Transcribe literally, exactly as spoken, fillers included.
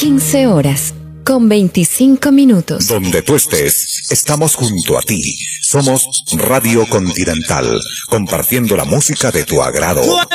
quince horas, con veinticinco minutos. Donde tú estés, estamos junto a ti. Somos Radio Continental, compartiendo la música de tu agrado.